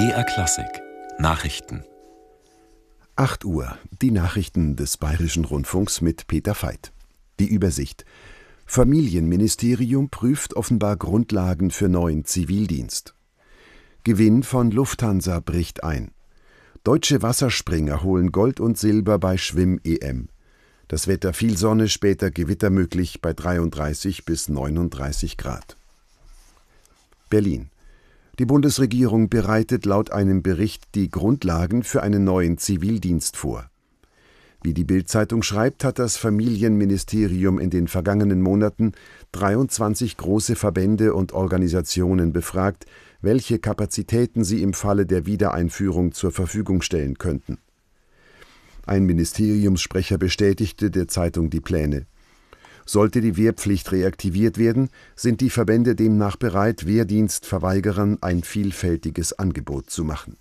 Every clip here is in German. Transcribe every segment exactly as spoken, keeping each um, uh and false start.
B R Klassik Nachrichten. acht Uhr, die Nachrichten des Bayerischen Rundfunks mit Peter Veit. Die Übersicht: Familienministerium prüft offenbar Grundlagen für neuen Zivildienst. Gewinn von Lufthansa bricht ein. Deutsche Wasserspringer holen Gold und Silber bei Schwimm-E M. Das Wetter: viel Sonne, später Gewitter möglich bei dreiunddreißig bis neununddreißig Grad. Berlin: Die Bundesregierung bereitet laut einem Bericht die Grundlagen für einen neuen Zivildienst vor. Wie die Bild-Zeitung schreibt, hat das Familienministerium in den vergangenen Monaten dreiundzwanzig große Verbände und Organisationen befragt, welche Kapazitäten sie im Falle der Wiedereinführung zur Verfügung stellen könnten. Ein Ministeriumssprecher bestätigte der Zeitung die Pläne. Sollte die Wehrpflicht reaktiviert werden, sind die Verbände demnach bereit, Wehrdienstverweigerern ein vielfältiges Angebot zu machen.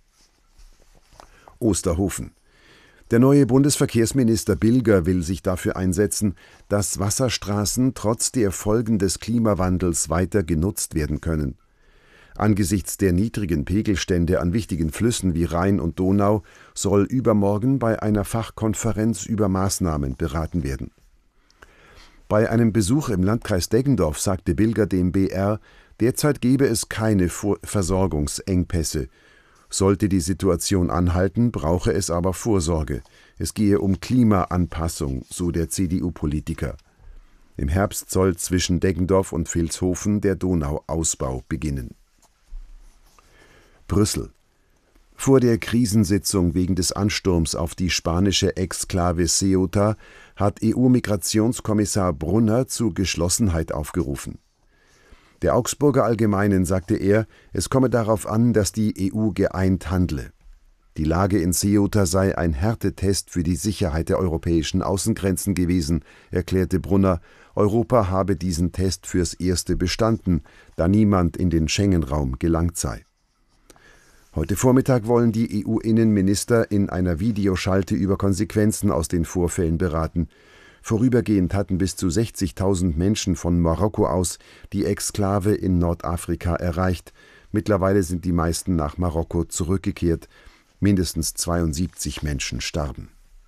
Osterhofen: Der neue Bundesverkehrsminister Bilger will sich dafür einsetzen, dass Wasserstraßen trotz der Folgen des Klimawandels weiter genutzt werden können. Angesichts der niedrigen Pegelstände an wichtigen Flüssen wie Rhein und Donau soll übermorgen bei einer Fachkonferenz über Maßnahmen beraten werden. Bei einem Besuch im Landkreis Deggendorf sagte Bilger dem B R, derzeit gebe es keine Vor- Versorgungsengpässe. Sollte die Situation anhalten, brauche es aber Vorsorge. Es gehe um Klimaanpassung, so der C D U-Politiker. Im Herbst soll zwischen Deggendorf und Vilshofen der Donauausbau beginnen. Brüssel: Vor der Krisensitzung wegen des Ansturms auf die spanische Exklave Ceuta hat E U-Migrationskommissar Brunner zu Geschlossenheit aufgerufen. Der Augsburger Allgemeinen sagte er, es komme darauf an, dass die E U geeint handle. Die Lage in Ceuta sei ein Härtetest für die Sicherheit der europäischen Außengrenzen gewesen, erklärte Brunner. Europa habe diesen Test fürs Erste bestanden, da niemand in den Schengen-Raum gelangt sei. Heute Vormittag wollen die E U-Innenminister in einer Videoschalte über Konsequenzen aus den Vorfällen beraten. Vorübergehend hatten bis zu sechzigtausend Menschen von Marokko aus die Exklave in Nordafrika erreicht. Mittlerweile sind die meisten nach Marokko zurückgekehrt. Mindestens zweiundsiebzig Menschen starben.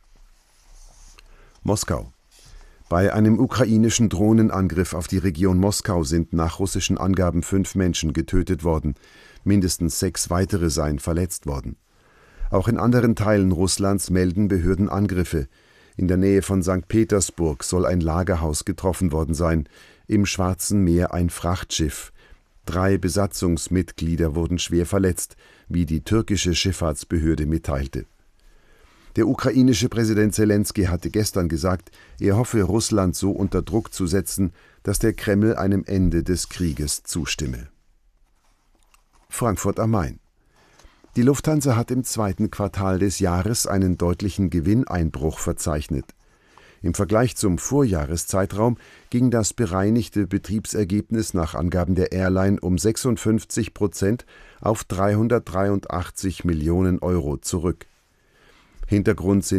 Moskau: Bei einem ukrainischen Drohnenangriff auf die Region Moskau sind nach russischen Angaben fünf Menschen getötet worden. Mindestens sechs weitere seien verletzt worden. Auch in anderen Teilen Russlands melden Behörden Angriffe. In der Nähe von Sankt Petersburg soll ein Lagerhaus getroffen worden sein, im Schwarzen Meer ein Frachtschiff. Drei Besatzungsmitglieder wurden schwer verletzt, wie die türkische Schifffahrtsbehörde mitteilte. Der ukrainische Präsident Selenskyj hatte gestern gesagt, er hoffe, Russland so unter Druck zu setzen, dass der Kreml einem Ende des Krieges zustimme. Frankfurt am Main: Die Lufthansa hat im zweiten Quartal des Jahres einen deutlichen Gewinneinbruch verzeichnet. Im Vergleich zum Vorjahreszeitraum ging das bereinigte Betriebsergebnis nach Angaben der Airline um sechsundfünfzig Prozent auf dreihundertdreiundachtzig Millionen Euro zurück. Hintergrund sind